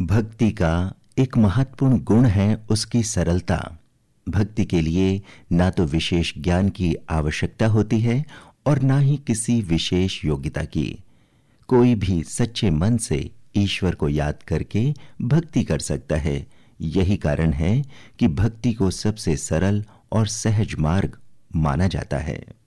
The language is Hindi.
भक्ति का एक महत्वपूर्ण गुण है उसकी सरलता। भक्ति के लिए ना तो विशेष ज्ञान की आवश्यकता होती है और ना ही किसी विशेष योग्यता की। कोई भी सच्चे मन से ईश्वर को याद करके भक्ति कर सकता है। यही कारण है कि भक्ति को सबसे सरल और सहज मार्ग माना जाता है।